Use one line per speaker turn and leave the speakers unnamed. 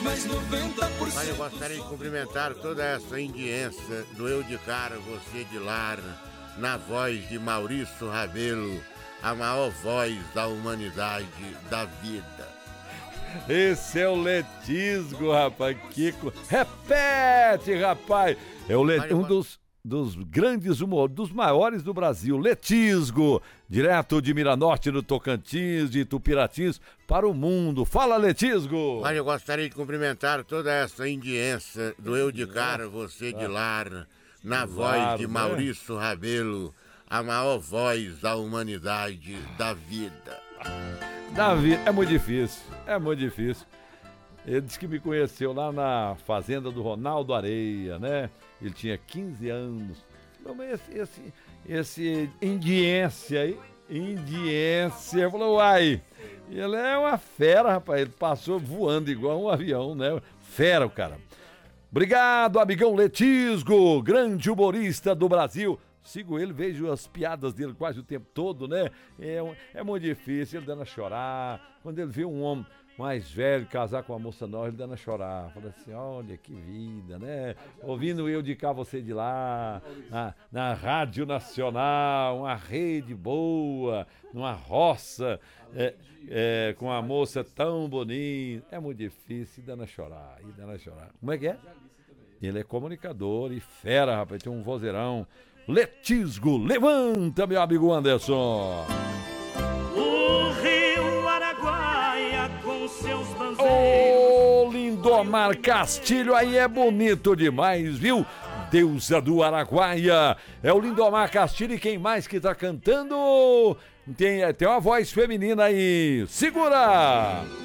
mais 90%.
Olha, eu gostaria de cumprimentar toda essa indiência do Eu de Cara, Você de Lar, na voz de Maurício Rabelo, a maior voz da humanidade, da vida.
Esse é o Letisgo, rapaz. Kiko. Repete, rapaz. É um dos grandes humores, dos maiores do Brasil. Letisgo, direto de Miranorte, no Tocantins, de Tupiratins, para o mundo. Fala, Letisgo.
Olha, eu gostaria de cumprimentar toda essa indiência do Eu de Cara, Você de Lar, na voz de Maurício Rabelo, a maior voz da humanidade, da vida.
Davi, é muito difícil. Ele disse que me conheceu lá na fazenda do Ronaldo Areia, né? Ele tinha 15 anos. Não, mas esse indiência, falou, uai, ele é uma fera, rapaz. Ele passou voando igual um avião, né? Fera o cara. Obrigado, amigão Letisgo, grande humorista do Brasil. Sigo ele, vejo as piadas dele quase o tempo todo, né? É muito difícil, ele dando a chorar. Quando ele vê um homem mais velho casar com uma moça nova, ele dando a chorar. Fala assim, olha que vida, né? Ouvindo Eu de Cá, Você de Lá, na Rádio Nacional, uma rede boa, numa roça, com uma moça tão bonita. É muito difícil, e dando a chorar. Como é que é? Ele é comunicador e fera, rapaz, tem um vozeirão. Letisgo, levanta, meu amigo Anderson.
O rio Araguaia com seus banzeiros.
Ô, Lindomar Castilho, aí é bonito demais, viu? Deusa do Araguaia. É o Lindomar Castilho, e quem mais que tá cantando? Tem uma voz feminina aí. Segura!